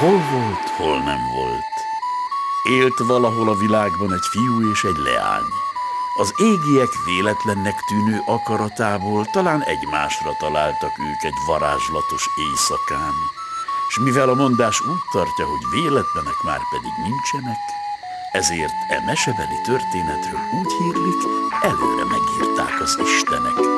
hol volt, hol nem volt. Élt valahol a világban egy fiú és egy leány. Az égiek véletlennek tűnő akaratából talán egymásra találtak ők egy varázslatos éjszakán, s mivel a mondás úgy tartja, hogy véletlenek már pedig nincsenek, ezért e mesebeli történetről úgy hírlik, előre megírták az istenek.